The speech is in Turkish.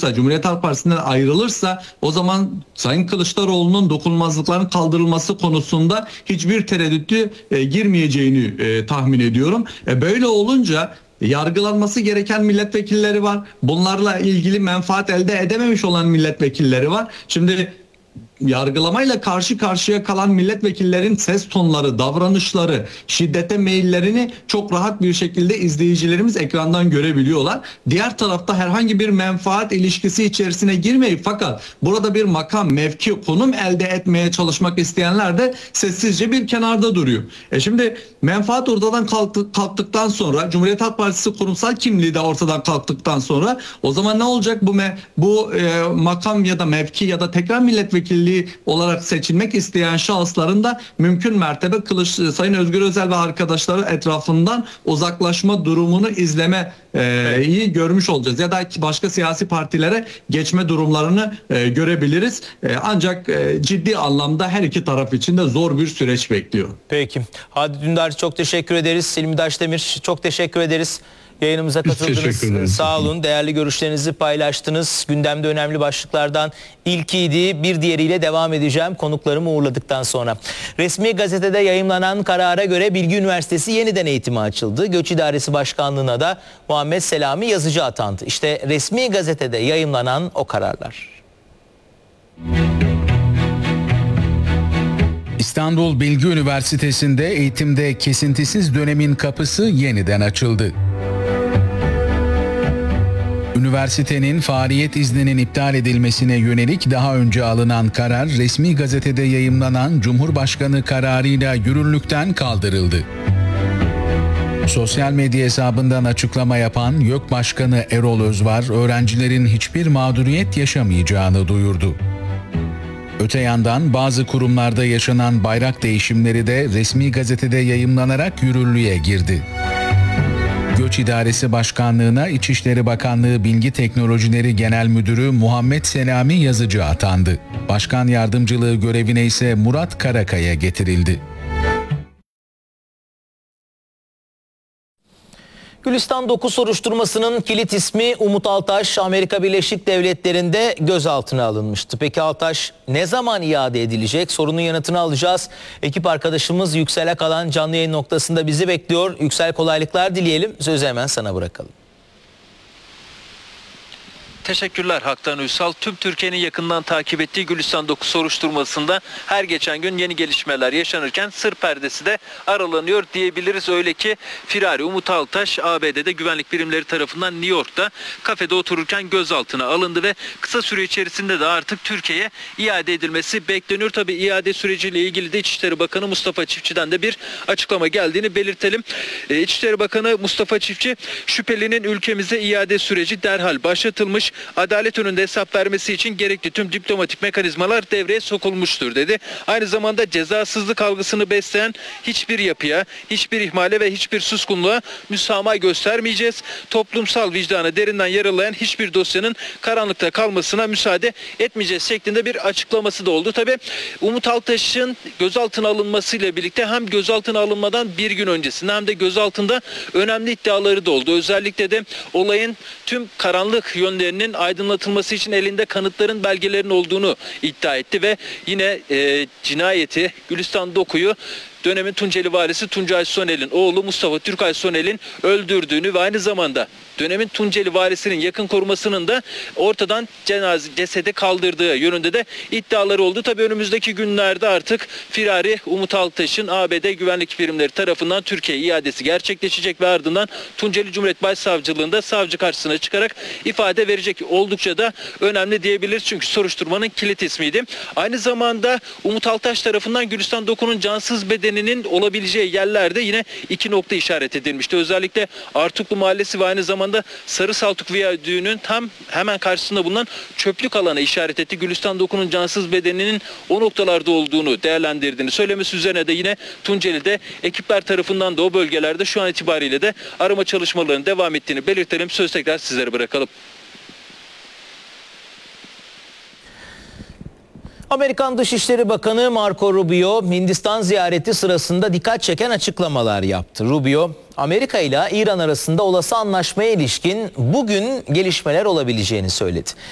ayrılırsa, Cumhuriyet Halk Partisi'nden ayrılırsa o zaman Sayın Kılıçdaroğlu'nun dokunulmazlıkların kaldırılması konusunda hiçbir tereddütü girmeyeceğini tahmin ediyorum. Böyle olunca yargılanması gereken milletvekilleri var. Bunlarla ilgili menfaat elde edememiş olan milletvekilleri var. Şimdi yargılamayla karşı karşıya kalan milletvekillerin ses tonları, davranışları, şiddete meyillerini çok rahat bir şekilde izleyicilerimiz ekrandan görebiliyorlar. Diğer tarafta herhangi bir menfaat ilişkisi içerisine girmeyip fakat burada bir makam, mevki, konum elde etmeye çalışmak isteyenler de sessizce bir kenarda duruyor. Şimdi menfaat ortadan kalktıktan sonra, Cumhuriyet Halk Partisi kurumsal kimliği de ortadan kalktıktan sonra o zaman ne olacak? Bu makam ya da mevki ya da tekrar milletvekilliği olarak seçilmek isteyen şahısların da mümkün mertebe Sayın Özgür Özel ve arkadaşları etrafından uzaklaşma durumunu izlemeyi görmüş olacağız. Ya da başka siyasi partilere geçme durumlarını görebiliriz. Ancak ciddi anlamda her iki taraf için de zor bir süreç bekliyor. Peki. Hadi Dündar çok teşekkür ederiz. Hilmi Daşdemir çok teşekkür ederiz. Yayınımıza katıldınız. Sağ olun. Değerli görüşlerinizi paylaştınız. Gündemde önemli başlıklardan ilkiydi. Bir diğeriyle devam edeceğim konuklarımı uğurladıktan sonra. Resmi gazetede yayımlanan karara göre Bilgi Üniversitesi yeniden eğitime açıldı. Göç İdaresi Başkanlığı'na da Muhammed Selami Yazıcı atandı. İşte resmi gazetede yayımlanan o kararlar. İstanbul Bilgi Üniversitesi'nde eğitimde kesintisiz dönemin kapısı yeniden açıldı. Üniversitenin faaliyet izninin iptal edilmesine yönelik daha önce alınan karar resmi gazetede yayımlanan Cumhurbaşkanı kararıyla yürürlükten kaldırıldı. Sosyal medya hesabından açıklama yapan YÖK Başkanı Erol Özvar, öğrencilerin hiçbir mağduriyet yaşamayacağını duyurdu. Öte yandan bazı kurumlarda yaşanan bayrak değişimleri de resmi gazetede yayımlanarak yürürlüğe girdi. Göç İdaresi Başkanlığı'na İçişleri Bakanlığı Bilgi Teknolojileri Genel Müdürü Muhammed Selami Yazıcı atandı. Başkan yardımcılığı görevine ise Murat Karakaya getirildi. Gülistan 9 soruşturmasının kilit ismi Umut Altaş, Amerika Birleşik Devletleri'nde gözaltına alınmıştı. Peki Altaş ne zaman iade edilecek? Sorunun yanıtını alacağız. Ekip arkadaşımız Yüksel Akalan canlı yayın noktasında bizi bekliyor. Yüksel, kolaylıklar dileyelim. Sözü hemen sana bırakalım. Teşekkürler Haktan Uysal. Tüm Türkiye'nin yakından takip ettiği Gülistan 9 soruşturmasında her geçen gün yeni gelişmeler yaşanırken sır perdesi de aralanıyor diyebiliriz. Öyle ki firari Umut Altaş ABD'de güvenlik birimleri tarafından New York'ta kafede otururken gözaltına alındı ve kısa süre içerisinde de artık Türkiye'ye iade edilmesi bekleniyor. Tabii iade süreciyle ilgili de İçişleri Bakanı Mustafa Çiftçi'den de bir açıklama geldiğini belirtelim. İçişleri Bakanı Mustafa Çiftçi, şüphelinin ülkemize iade süreci derhal başlatılmış, adalet önünde hesap vermesi için gerekli tüm diplomatik mekanizmalar devreye sokulmuştur dedi. Aynı zamanda cezasızlık algısını besleyen hiçbir yapıya, hiçbir ihmale ve hiçbir suskunluğa müsamaha göstermeyeceğiz. Toplumsal vicdanı derinden yaralayan hiçbir dosyanın karanlıkta kalmasına müsaade etmeyeceğiz şeklinde bir açıklaması da oldu. Tabii Umut Altaş'ın gözaltına alınmasıyla birlikte hem gözaltına alınmadan bir gün öncesinde hem de gözaltında önemli iddiaları da oldu. Özellikle de olayın tüm karanlık yönlerinin aydınlatılması için elinde kanıtların, belgelerin olduğunu iddia etti ve yine cinayeti, Gülistan 9'u dönemin Tunceli valisi Tuncay Soner'in oğlu Mustafa Türkay Soner'in öldürdüğünü ve aynı zamanda dönemin Tunceli valisinin yakın korumasının da ortadan cesedi kaldırdığı yönünde de iddiaları oldu. Tabii önümüzdeki günlerde artık firari Umut Altaş'ın ABD güvenlik birimleri tarafından Türkiye iadesi gerçekleşecek ve ardından Tunceli Cumhuriyet Başsavcılığında savcı karşısına çıkarak ifade verecek. Oldukça da önemli diyebiliriz çünkü soruşturmanın kilit ismiydi. Aynı zamanda Umut Altaş tarafından Gülistan 9'un cansız bedeninin olabileceği yerlerde yine iki nokta işaret edilmişti. Özellikle Artuklu Mahallesi ve aynı zamanda Sarı Saltuk Viyadüğü'nün tam hemen karşısında bulunan çöplük alana işaret etti. Gülistan 9'un cansız bedeninin o noktalarda olduğunu değerlendirdiğini söylemesi üzerine de yine Tunceli'de ekipler tarafından da o bölgelerde şu an itibariyle de arama çalışmalarının devam ettiğini belirtelim. Söz tekrar sizlere bırakalım. Amerikan Dışişleri Bakanı Marco Rubio, Hindistan ziyareti sırasında dikkat çeken açıklamalar yaptı. Rubio, Amerika ile İran arasında olası anlaşmaya ilişkin bugün gelişmeler olabileceğini söyledi.